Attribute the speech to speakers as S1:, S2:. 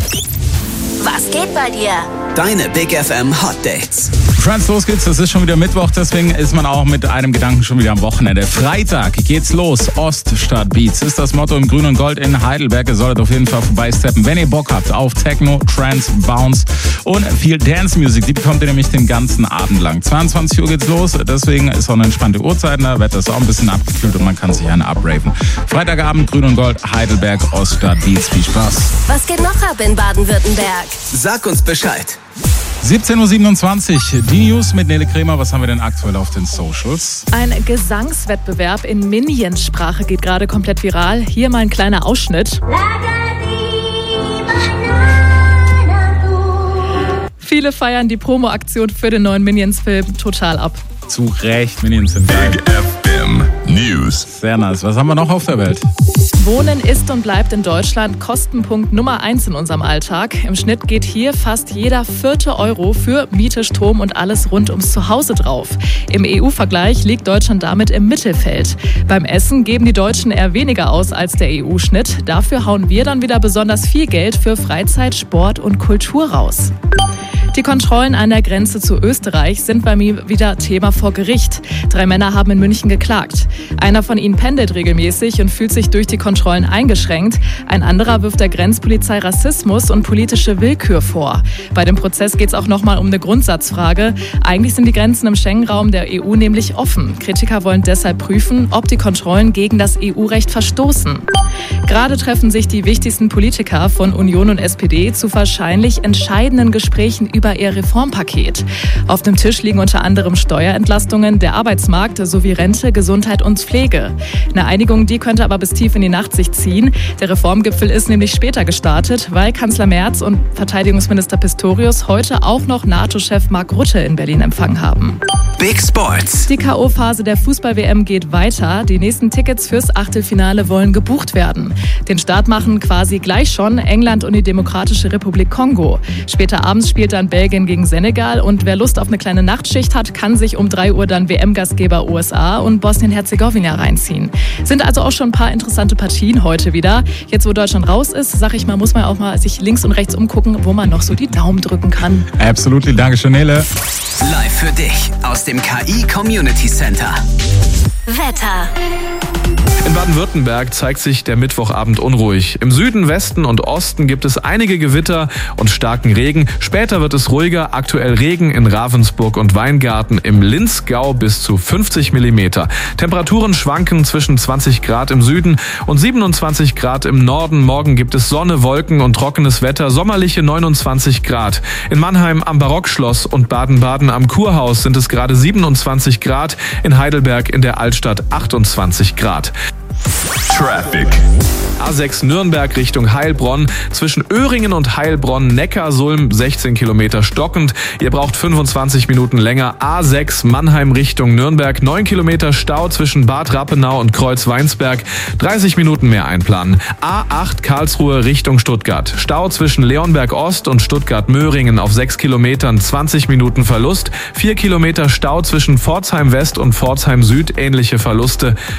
S1: Was geht bei dir?
S2: Deine Big FM Hot Dates.
S3: Friends, los geht's. Es ist schon wieder Mittwoch, deswegen ist man auch mit einem Gedanken schon wieder am Wochenende. Freitag geht's los. Oststadt Beats ist das Motto im Grün und Gold in Heidelberg. Ihr solltet auf jeden Fall vorbeisteppen, wenn ihr Bock habt auf Techno, Trance, Bounce und viel Dance-Music. Die bekommt ihr nämlich den ganzen Abend lang. 22 Uhr geht's los, deswegen ist auch eine entspannte Uhrzeit. Da wird das auch ein bisschen abgekühlt und man kann sich eine abraven. Freitagabend, Grün und Gold, Heidelberg, Oststadt Beats. Viel Spaß.
S1: Was geht noch ab in Baden-Württemberg?
S2: Sag uns Bescheid.
S3: 17.27 Uhr, die News mit Nele Kremer. Was haben wir denn aktuell auf den Socials?
S4: Ein Gesangswettbewerb in Minions-Sprache geht gerade komplett viral. Hier mal ein kleiner Ausschnitt. Viele feiern die Promo-Aktion für den neuen Minions-Film total ab.
S3: Zu Recht, Minions sind geil.
S5: Big FM News.
S3: Sehr nice. Was haben wir noch auf der Welt?
S4: Wohnen ist und bleibt in Deutschland Kostenpunkt Nummer 1 in unserem Alltag. Im Schnitt geht hier fast jeder 4. Euro für Miete, Strom und alles rund ums Zuhause drauf. Im EU-Vergleich liegt Deutschland damit im Mittelfeld. Beim Essen geben die Deutschen eher weniger aus als der EU-Schnitt. Dafür hauen wir dann wieder besonders viel Geld für Freizeit, Sport und Kultur raus. Die Kontrollen an der Grenze zu Österreich sind bei mir wieder Thema vor Gericht. 3 Männer haben in München geklagt. Einer von ihnen pendelt regelmäßig und fühlt sich durch die Kontrollen eingeschränkt. Ein anderer wirft der Grenzpolizei Rassismus und politische Willkür vor. Bei dem Prozess geht es auch nochmal um eine Grundsatzfrage. Eigentlich sind die Grenzen im Schengen-Raum der EU nämlich offen. Kritiker wollen deshalb prüfen, ob die Kontrollen gegen das EU-Recht verstoßen. Gerade treffen sich die wichtigsten Politiker von Union und SPD zu wahrscheinlich entscheidenden Gesprächen über ihr Reformpaket. Auf dem Tisch liegen unter anderem Steuerentlastungen, der Arbeitsmarkt sowie Rente, Gesundheit und Pflege. Eine Einigung, die könnte aber bis tief in die Nacht sich ziehen. Der Reformgipfel ist nämlich später gestartet, weil Kanzler Merz und Verteidigungsminister Pistorius heute auch noch NATO-Chef Mark Rutte in Berlin empfangen haben.
S2: Big Sports.
S4: Die K.O.-Phase der Fußball-WM geht weiter. Die nächsten Tickets fürs Achtelfinale wollen gebucht werden. Den Start machen quasi gleich schon England und die Demokratische Republik Kongo. Später abends spielt dann Belgien gegen Senegal und wer Lust auf eine kleine Nachtschicht hat, kann sich um 3 Uhr dann WM-Gastgeber USA und Bosnien-Herzegowina reinziehen. Sind also auch schon ein paar interessante Partien heute wieder. Jetzt, wo Deutschland raus ist, sag ich mal, muss man auch mal sich links und rechts umgucken, wo man noch so die Daumen drücken kann.
S3: Absolutely, danke Nele.
S2: Live für dich aus dem KI Community Center.
S1: Wetter.
S6: In Baden-Württemberg zeigt sich der Mittwochabend unruhig. Im Süden, Westen und Osten gibt es einige Gewitter und starken Regen. Später wird es ruhiger. Aktuell Regen in Ravensburg und Weingarten, im Linzgau bis zu 50 mm. Temperaturen schwanken zwischen 20 Grad im Süden und 27 Grad im Norden. Morgen gibt es Sonne, Wolken und trockenes Wetter. Sommerliche 29 Grad. In Mannheim am Barockschloss und Baden-Baden am Kurhaus sind es gerade 27 Grad. In Heidelberg in der Altstadt 28 Grad.
S5: Traffic.
S6: A6 Nürnberg Richtung Heilbronn. Zwischen Öhringen und Heilbronn, Neckarsulm 16 Kilometer stockend. Ihr braucht 25 Minuten länger. A6 Mannheim Richtung Nürnberg. 9 Kilometer Stau zwischen Bad Rappenau und Kreuzweinsberg. 30 Minuten mehr einplanen. A8 Karlsruhe Richtung Stuttgart. Stau zwischen Leonberg Ost und Stuttgart-Möhringen auf 6 Kilometern. 20 Minuten Verlust. 4 Kilometer Stau zwischen Pforzheim West und Pforzheim Süd. Ähnliche Verluste.